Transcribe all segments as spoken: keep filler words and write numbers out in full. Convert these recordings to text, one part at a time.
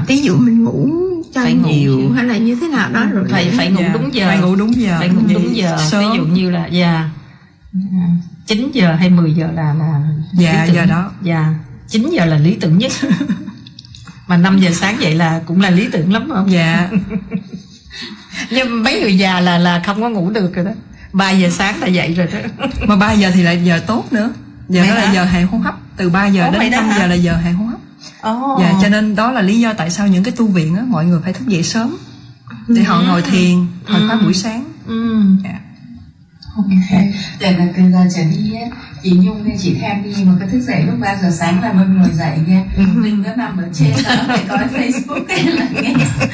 ví dụ mình ngủ cho phải nhiều ngủ hay là như thế nào đó rồi phải phải ngủ đúng giờ, phải ngủ đúng giờ, phải ngủ đúng giờ. Sớm. Ví dụ như là dạ chín giờ hay mười giờ là là dạ lý tưởng. giờ đó Dạ chín giờ là lý tưởng nhất. Mà năm giờ sáng dậy là cũng là lý tưởng lắm không? Dạ. Nhưng mấy người già là là không có ngủ được rồi đó. Ba giờ sáng là dậy rồi đó. Mà ba giờ thì là giờ tốt nữa. Giờ Vậy đó hả? là giờ hệ hô hấp. Từ ba giờ Ồ, vậy đến đó năm hả? giờ là giờ hệ hô hấp. Oh. Dạ, cho nên đó là lý do tại sao những cái tu viện á, mọi người phải thức dậy sớm để họ ngồi thiền, hồi khóa buổi sáng. Ừ. Dạ. Ok, để là từ giờ trở đi ấy, chị Nhung nên chị theo đi mà cứ thức dậy lúc ba giờ sáng là mình ngồi dậy nha. Ừ. Mình có nằm ở trên đó phải coi Facebook cái là nghe.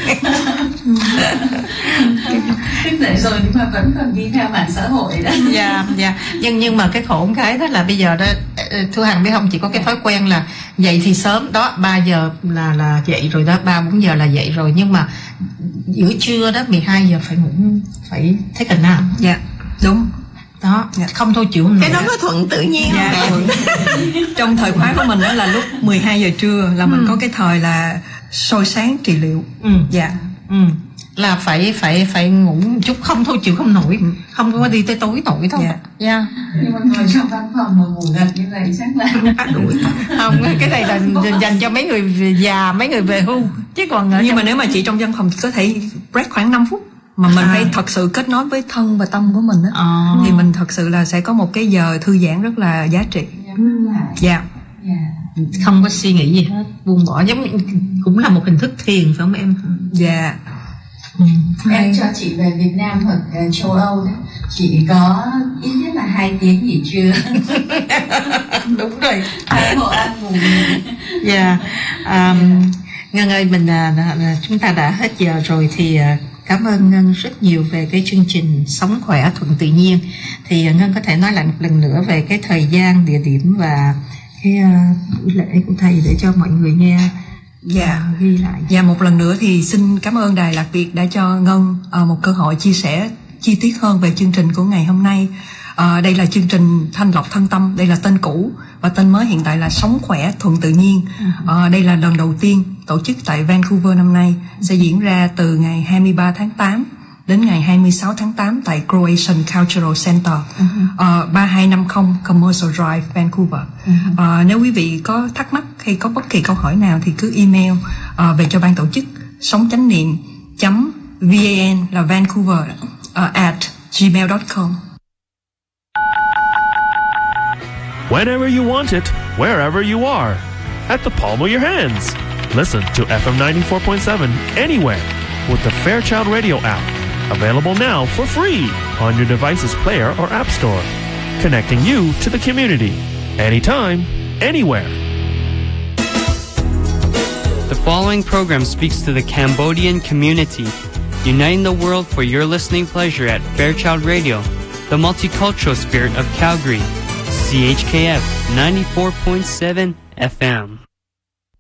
Thức dậy rồi nhưng mà vẫn còn đi theo mạng xã hội đó. Dạ, dạ. Nhưng nhưng mà cái khổ cái đó là bây giờ đó, Thu Hằng biết không, chỉ có cái thói quen là dậy thì sớm đó, ba giờ là là dậy rồi đó, ba bốn giờ là dậy rồi, nhưng mà giữa trưa đó mười hai giờ phải ngủ, phải take a nap. Dạ, đúng. Đó, Dạ. không thôi chịu không cái nổi. đó có thuận tự nhiên Dạ. không mẹ? Trong thời khóa của mình đó là lúc mười hai giờ trưa là mình Ừ. có cái thời là soi sáng trị liệu. Ừ. Dạ. Ừ. Là phải phải phải ngủ một chút, không thôi chịu không nổi, không có đi tới tối nổi thôi. Dạ. Dạ. Nhưng mà ngồi trong văn phòng mà ngủ gật như vậy chắc là À, đuổi. Không, cái này là dành cho mấy người già, mấy người về hưu, chứ còn ở Nhưng trong... mà nếu mà chị trong văn phòng thì có thể break khoảng năm phút. Mà mình À. phải thật sự kết nối với thân và tâm của mình á. À. Thì mình thật sự là sẽ có một cái giờ thư giãn rất là giá trị. Dạ. yeah. Không có suy nghĩ gì hết, buông bỏ, giống cũng là một hình thức thiền phải không em? Dạ. Ừ. Em cho chị về Việt Nam hoặc uh, châu Âu đấy, chị có ít nhất là hai tiếng nghỉ trưa. Đúng rồi. Hai hộ ăn ngủ. Dạ. Um, Ngân ơi, mình à, à, chúng ta đã hết giờ rồi thì à, cảm ơn Ngân rất nhiều về cái chương trình Sống Khỏe Thuận Tự Nhiên. Thì à, Ngân có thể nói lại một lần nữa về cái thời gian, địa điểm và cái à, buổi lễ của thầy để cho mọi người nghe. Dạ. uh, ghi lại. Dạ, một lần nữa thì xin cảm ơn Đài Lạc Việt đã cho Ngân uh, một cơ hội chia sẻ chi tiết hơn về chương trình của ngày hôm nay. Uh, đây là chương trình Thanh Lọc Thân Tâm, đây là tên cũ, và tên mới hiện tại là Sống Khỏe Thuận Tự Nhiên. Uh, đây là lần đầu tiên tổ chức tại Vancouver năm nay, sẽ diễn ra từ ngày hai mươi ba tháng tám đến ngày hai mươi sáu tháng tám tại Croatian Cultural Center, uh, ba hai năm không Commercial Drive, Vancouver. Uh, nếu quý vị có thắc mắc hay có bất kỳ câu hỏi nào thì cứ email uh, về cho ban tổ chức sống chánh niệm chấm van là Vancouver uh, at gmail dot com. Whenever you want it, wherever you are, at the palm of your hands. Listen to F M ninety-four point seven anywhere with the Fairchild Radio app. Available now for free on your device's player or app store. Connecting you to the community. Anytime, anywhere. The following program speaks to the Cambodian community, uniting the world for your listening pleasure at Fairchild Radio, the multicultural spirit of Calgary. C H K F ninety-four point seven F M.